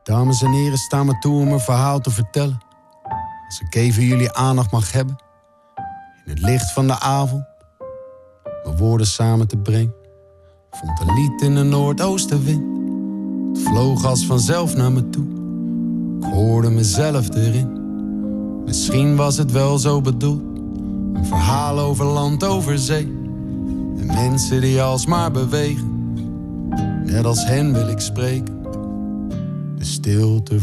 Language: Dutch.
Dames en heren, sta me toe om een verhaal te vertellen. Als ik even jullie aandacht mag hebben. In het licht van de avond. Mijn woorden samen te brengen. Vond een lied in de noordoostenwind. Het vloog als vanzelf naar me toe. Ik hoorde mezelf erin. Misschien was het wel zo bedoeld. Een verhaal over land, over zee. En mensen die alsmaar bewegen. Net als hen wil ik spreken. De stilte